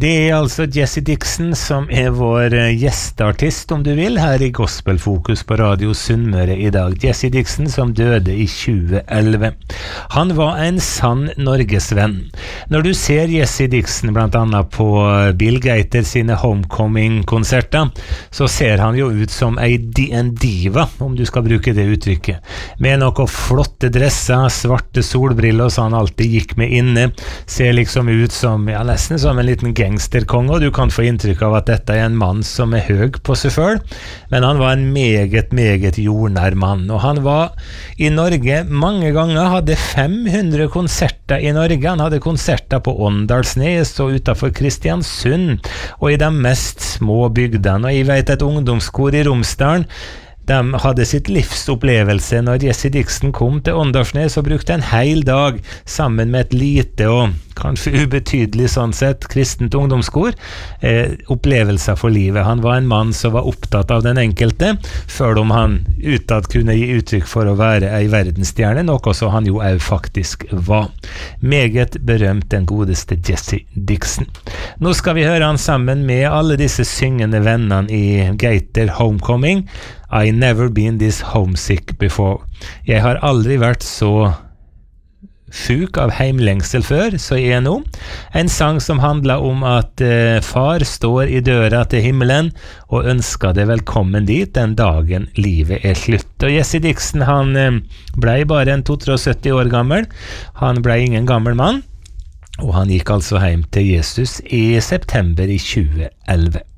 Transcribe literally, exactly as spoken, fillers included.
Det er altså Jesse Dixon som er vår gjestartist, om du vil, her i Gospelfokus på Radio Sunnmøre i dag. Jesse Dixon som døde i tjue elleve. Han var en sann Norgesvenn. Når du ser Jesse Dixon blant annet på Bill Gaither sine Homecoming-konserter, så ser han jo ut som en diva, om du skal bruke det uttrykket. Med noen flotte dresser, svarte solbriller som han alltid gikk med inne, ser liksom ut som, ja, nesten som en liten gangsterkonge, og du kan få inntrykk av at dette er en mann som er høg på seg selv, men han var en meget, meget jordnær mann, og han var i Norge mange ganger, hadde fem hundre konserter i Norge. Han hadde konserter på Åndalsnes og utenfor Kristiansund, og i de mest små bygdene, og jeg vet et ungdomskor i Romsdalen, de hadde sitt livsopplevelse når Jesse Dixon kom til Åndalsnes og brukte en hel dag sammen med et lite og kanskje ubetydelig sånn sett kristent ungdomskor, eh, opplevelser for livet. Han var en mann som var opptatt av den enkelte, før om han utad kunne gi uttrykk for å være ei verdensstjerne, noe så han jo også faktisk var. Meget berømt den godeste Jesse Dixon. Nå skal vi høre han sammen med alle disse syngende vennene i Gaither Homecoming. I never been this homesick before. Jeg har aldri vært så sjuk av heimlengsel før, så er jeg nå. En sang som handler om at eh, far står i døra til himmelen og ønsker det velkommen dit den dagen livet er slutt. Og Jesse Dixon, han eh, ble bare en syttitre år gammel. Han ble ingen gammel mann, og han gikk altså hjem til Jesus i september i tjue elleve.